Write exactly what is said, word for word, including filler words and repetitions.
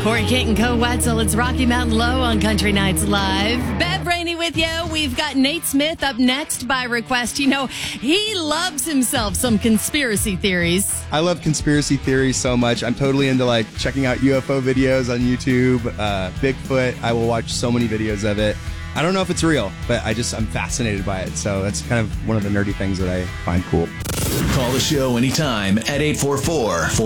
Corey Kent and Co. Wetzel, it's Rocky Mountain Low on Country Nights Live. Bev Rainey with you. We've got Nate Smith up next by request. You know, he loves himself some conspiracy theories. I love conspiracy theories so much. I'm totally into like checking out U F O videos on YouTube, uh, Bigfoot. I will watch so many videos of it. I don't know if it's real, but I just, I'm fascinated by it. So that's kind of one of the nerdy things that I find cool. Call the show anytime at eight four four, four